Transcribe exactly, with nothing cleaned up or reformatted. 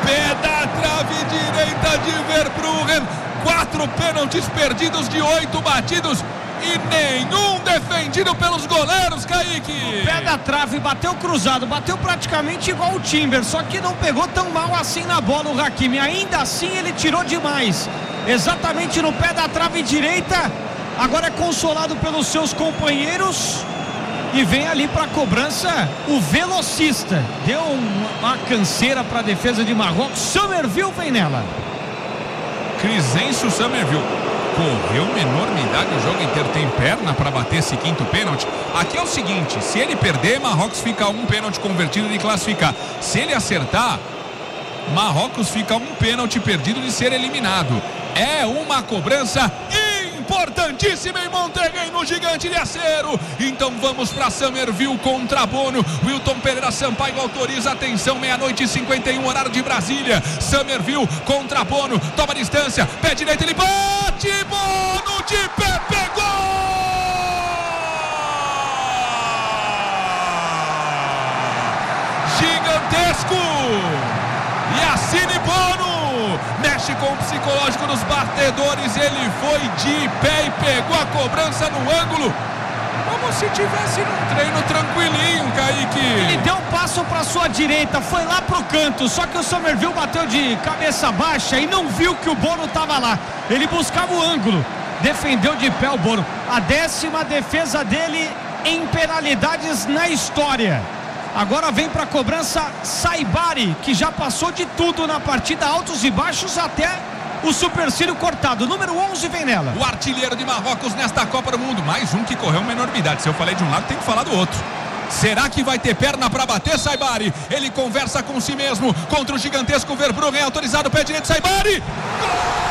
Pé da trave direita de Verbruggen. Quatro pênaltis perdidos de oito batidos e nenhum defendido pelos goleiros, Kaique. Pé da trave, bateu cruzado, bateu praticamente igual o Timber, só que não pegou tão mal assim na bola o Hakimi. Ainda assim ele tirou demais, exatamente no pé da trave direita. Agora é consolado pelos seus companheiros e vem ali para a cobrança o velocista. Deu uma canseira para a defesa de Marrocos. Summerville vem nela. Crescencio Summerville correu uma enormidade o jogo inteiro, tem perna para bater esse quinto pênalti. Aqui é o seguinte, se ele perder, Marrocos fica um pênalti convertido de classificar. Se ele acertar, Marrocos fica um pênalti perdido de ser eliminado. É uma cobrança importantíssima em Monterrey, no Gigante de Açero. Então vamos para Summerville contra Bono. Wilton Pereira Sampaio autoriza. Atenção, meia-noite e cinquenta e um, horário de Brasília. Summerville contra Bono, toma distância, pé direito, ele bate, Bono de pé, pegou! Gigantesco! Yassine Bono mexe com o psicológico dos batedores. Ele foi de pé e pegou a cobrança no ângulo, como se tivesse num treino tranquilinho, Kaique. Ele deu um passo para sua direita, foi lá pro canto, só que o Summerville bateu de cabeça baixa e não viu que o Bono estava lá. Ele buscava o ângulo, defendeu de pé o Bono. A décima defesa dele em penalidades na história. Agora vem para a cobrança Saibari, que já passou de tudo na partida, altos e baixos, até o supercílio cortado. Número onze vem nela. O artilheiro de Marrocos nesta Copa do Mundo. Mais um que correu uma enormidade. Se eu falei de um lado, tem que falar do outro. Será que vai ter perna para bater, Saibari? Ele conversa com si mesmo contra o gigantesco Verbruggen, autorizado, pé direito, Saibari. Gol!